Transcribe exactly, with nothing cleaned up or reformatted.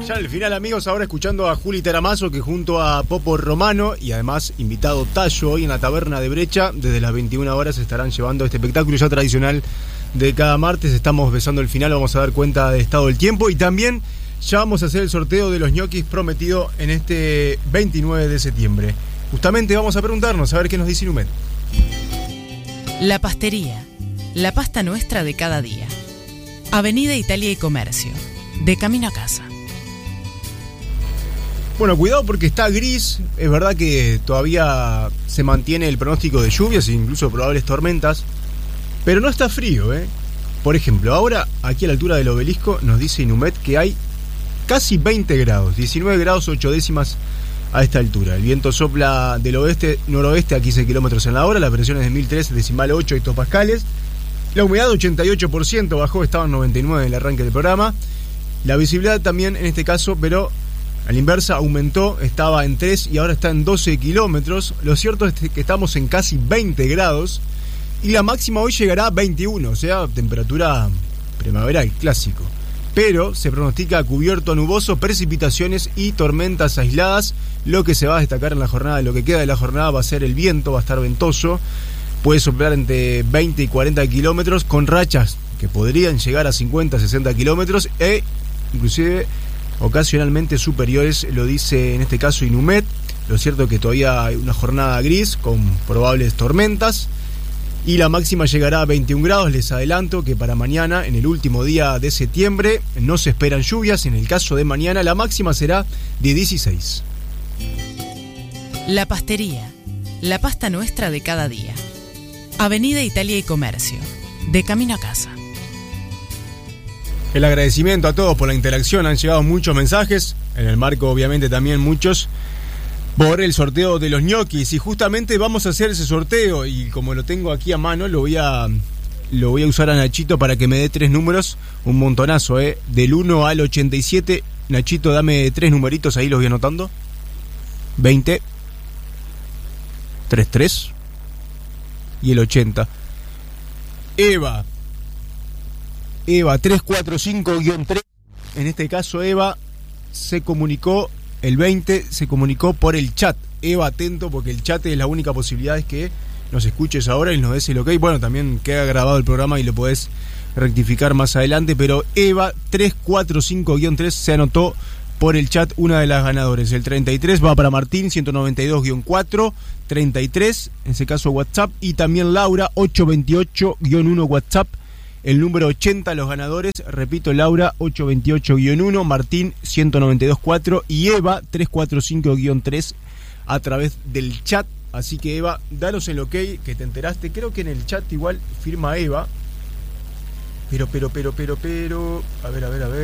Ya al final, amigos, ahora escuchando a Juli Taramazo, que junto a Popo Romano y además invitado Tallo hoy en la taberna de Brecha, desde las veintiuna horas estarán llevando este espectáculo ya tradicional de cada martes. Estamos besando el final, vamos a dar cuenta del estado del tiempo y también ya vamos a hacer el sorteo de los ñoquis prometido en este veintinueve de septiembre. Justamente vamos a preguntarnos a ver qué nos dice Inumet. La Pastería, la pasta nuestra de cada día. Avenida Italia y Comercio, de camino a casa. Bueno, cuidado porque está gris, es verdad que todavía se mantiene el pronóstico de lluvias e incluso probables tormentas, pero no está frío, ¿eh? Por ejemplo, ahora aquí a la altura del obelisco nos dice Inumet que hay casi veinte grados, diecinueve grados ocho décimas a esta altura. El viento sopla del oeste-noroeste a quince kilómetros en la hora, la presión es de mil tres decimal ocho hectopascales, la humedad ochenta y ocho por ciento, bajó, estaba en noventa y nueve en el arranque del programa, la visibilidad también en este caso, pero a la inversa aumentó, estaba en tres y ahora está en doce kilómetros. Lo cierto es que estamos en casi veinte grados y la máxima hoy llegará a veintiuno, o sea, temperatura primaveral, clásico. Pero se pronostica cubierto nuboso, precipitaciones y tormentas aisladas. Lo que se va a destacar en la jornada, lo que queda de la jornada va a ser el viento, va a estar ventoso. Puede soplar entre veinte y cuarenta kilómetros con rachas que podrían llegar a cincuenta, sesenta kilómetros e inclusive ocasionalmente superiores, lo dice en este caso Inumet. Lo cierto es que todavía hay una jornada gris con probables tormentas y la máxima llegará a veintiún grados. Les adelanto que para mañana, en el último día de septiembre, no se esperan lluvias. En el caso de mañana la máxima será de dieciséis. La Pastería, la pasta nuestra de cada día. Avenida Italia y Comercio, de camino a casa. El agradecimiento a todos por la interacción, han llegado muchos mensajes, en el marco obviamente también muchos, por el sorteo de los ñoquis, y justamente vamos a hacer ese sorteo, y como lo tengo aquí a mano, lo voy a lo voy a usar a Nachito para que me dé tres números, un montonazo, eh, del uno al ochenta y siete, Nachito, dame tres numeritos, ahí los voy anotando, veinte, treinta y tres, y el ochenta. Eva, Eva tres cuatro cinco guión tres, en este caso Eva se comunicó, el veinte se comunicó por el chat. Eva, atento porque el chat es la única posibilidad, es que nos escuches ahora y nos des el ok. Bueno, también queda grabado el programa y lo podés rectificar más adelante, pero Eva tres cuatro cinco guión tres se anotó por el chat, una de las ganadoras. El treinta y tres va para Martín ciento noventa y dos guión cuatro, treinta y tres, en ese caso WhatsApp, y también Laura ochocientos veintiocho guión uno WhatsApp. El número ochenta, los ganadores, repito, Laura ochocientos veintiocho guión uno, Martín ciento noventa y dos guión cuatro y Eva tres cuatro cinco guión tres a través del chat. Así que Eva, danos el ok que te enteraste. Creo que en el chat igual firma Eva. Pero, pero, pero, pero, pero... A ver, a ver, a ver...